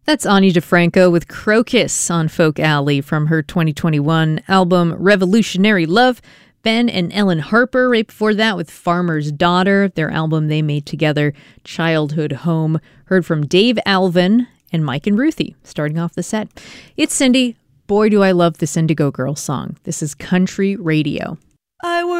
That's Ani DeFranco with Crocus on Folk Alley from her 2021 album Revolutionary Love. Ben and Ellen Harper right before that with Farmer's Daughter, their album they made together, Childhood Home. Heard from Dave Alvin and Mike and Ruthie starting off the set. It's Cindy. Boy, do I love this Indigo Girls song. This is Country Radio.